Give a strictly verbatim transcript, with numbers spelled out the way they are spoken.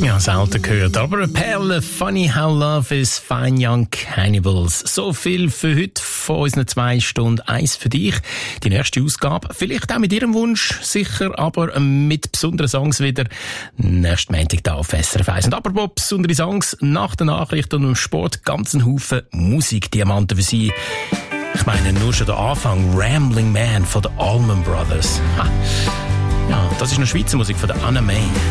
Ja, selten gehört. Aber eine Perle, Funny How Love is, Fine Young Cannibals. So viel für heute von unseren zwei Stunden. Eins für dich. Die nächste Ausgabe, vielleicht auch mit Ihrem Wunsch, sicher, aber mit besonderen Songs wieder. Nächsten Montag da auf S R F eins. Und apropos besondere Songs, nach der Nachricht und dem Sport ganz ein Haufen Musikdiamanten für Sie. Ich meine, nur schon der Anfang, Rambling Man von den Allman Brothers. Ha. Ja, das ist eine Schweizer Musik von der Anna May.